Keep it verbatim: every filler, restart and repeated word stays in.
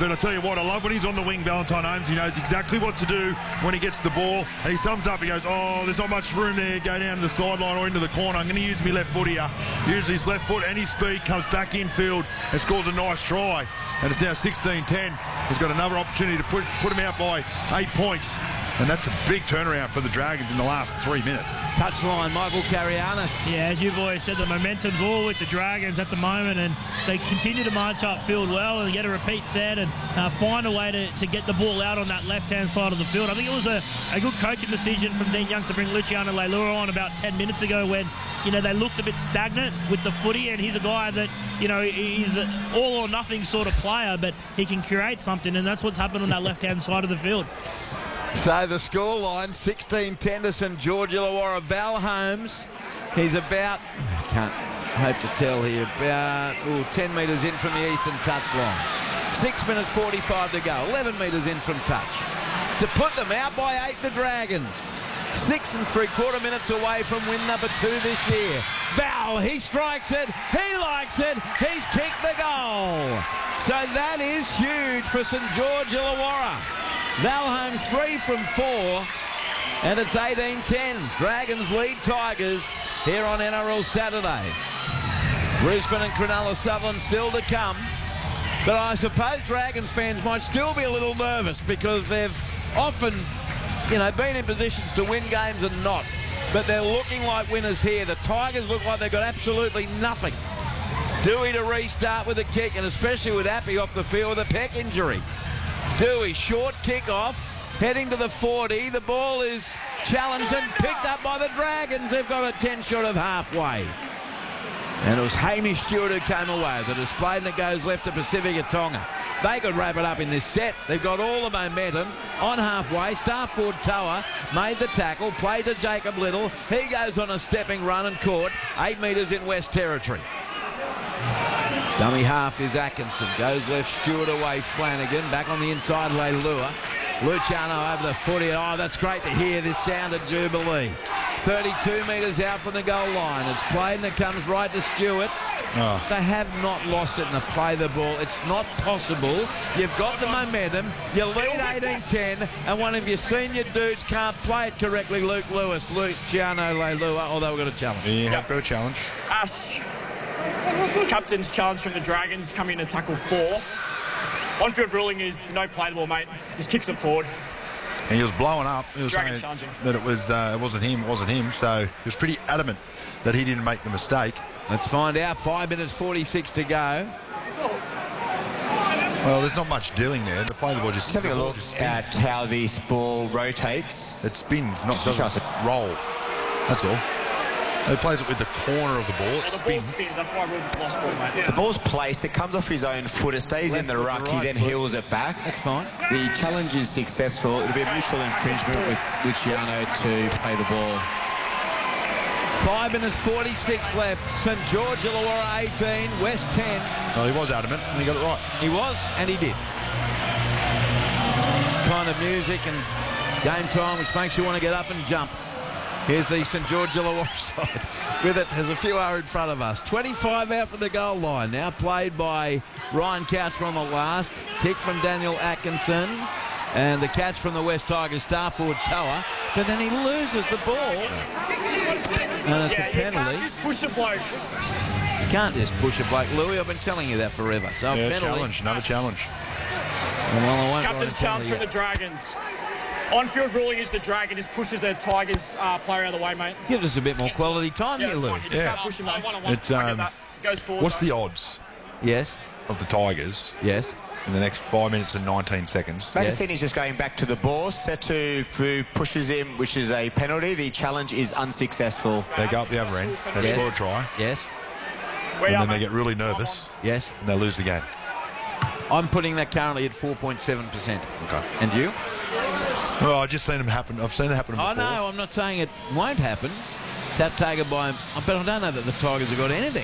but I tell you what, I love when he's on the wing, Valentine Holmes. He knows exactly what to do when he gets the ball, and he sums up, he goes, oh, there's not much room there, go down to the sideline or into the corner. I'm going to use my left foot here. Uses his left foot and his speed, comes back infield and scores a nice try. And it's now sixteen ten. He's got another opportunity to put, put him out by eight points. And that's a big turnaround for the Dragons in the last three minutes. Touchline, Michael Carianis. Yeah, as you boys said, the momentum's all with the Dragons at the moment, and they continue to march upfield well and get a repeat set and uh, find a way to, to get the ball out on that left-hand side of the field. I think it was a, a good coaching decision from Dean Young to bring Luciano Leilua on about ten minutes ago when, you know, they looked a bit stagnant with the footy, and he's a guy that, you know, he's an all-or-nothing sort of player, but he can create something, and that's what's happened on that left-hand side of the field. So the scoreline, sixteen ten to St George Illawarra. Val Holmes, he's about, I can't hope to tell here, about ooh, ten metres in from the eastern touchline. six minutes forty-five to go, eleven metres in from touch. To put them out by eight, the Dragons. Six and three quarter minutes away from win number two this year. Val, he strikes it, he likes it, he's kicked the goal. So that is huge for St George Illawarra. Val Holmes three from four, and it's eighteen ten. Dragons lead Tigers here on N R L Saturday. Brisbane and Cronulla Sutherland still to come, but I suppose Dragons fans might still be a little nervous because they've often, you know, been in positions to win games and not, but they're looking like winners here. The Tigers look like they've got absolutely nothing. Dewey to restart with a kick, and especially with Appy off the field with a pec injury. Dewey, short kick off, heading to the forty. The ball is challenged and picked up by the Dragons. They've got a ten short of halfway. And it was Hamish Stewart who came away. The display that goes left to Pacifica Tonga. They could wrap it up in this set. They've got all the momentum on halfway. Starford Tower made the tackle, played to Jacob Little. He goes on a stepping run and caught eight metres in West Territory. Dummy half is Atkinson. Goes left, Stewart away, Flanagan. Back on the inside, Leilua. Luciano over the footy. Oh, that's great to hear this sound at Jubilee. thirty-two metres out from the goal line. It's played and it comes right to Stewart. Oh. They have not lost it and they play the ball. It's not possible. You've got the momentum. You lead eighteen ten, and one of your senior dudes can't play it correctly, Luke Lewis. Luciano Leilua, although we've got a challenge. Yeah, have got a challenge. Us. Captain's challenge from the Dragons coming to tackle four. On-field ruling is no play the ball, mate. Just kicks it forward. And he was blowing up. He was Dragons saying challenging. that it was uh, it wasn't him, it wasn't him. So he was pretty adamant that he didn't make the mistake. Let's find out. Five minutes forty-six to go. Well, there's not much doing there. The play the ball just Having a look just at how this ball rotates. It spins, not doesn't Just- roll. That's all. He plays it with the corner of the ball. It Well, the ball spins. spins. That's why we've lost ball, mate. The ball's placed, it comes off his own foot, it stays in the Left foot, ruck, right he then foot. heels it back. That's fine. The challenge is successful. It'll be a mutual infringement with Luciano to play the ball. Five minutes forty-six left. St George Illawarra eighteen, West ten. Well, he was adamant and he got it right. He was, and he did. Kind of music and game time which makes you want to get up and jump. Here's the St George Illawarra side with it. There's a few are in front of us. twenty-five out from the goal line. Now played by Ryan Couch on the last. Kick from Daniel Atkinson. And the catch from the West Tigers, Starford Tower. But then he loses the ball. And it's Yeah, a you penalty. can't just push a bloke. You can't just push a bloke. Louis, I've been telling you that forever. So Yeah, a penalty. challenge, another challenge. Well, I won't Captain's write a challenge penalty from the yet. Dragons. On-field ruling is the Dragon just pushes the Tigers uh, player out of the way, mate. Gives us a bit more quality time Yeah, here, it's Lou. fine. You just Yeah. can't push him, mate. It's, um, Goes forward. What's though. the odds Yes, of the Tigers yes. in the next five minutes and nineteen seconds? Magazini's just going back to the ball. Setu Fu pushes him, which is a penalty. The challenge is unsuccessful. They go up the other end, they Yes. score a try, Yes, We and are, then they mate. get really nervous yes. and they lose the game. I'm putting that currently at four point seven percent. Okay. And you? Well, I've just seen them happen. I've seen it happen before. I know, I'm not saying it won't happen. Tap taken by him. But I don't know that the Tigers have got anything.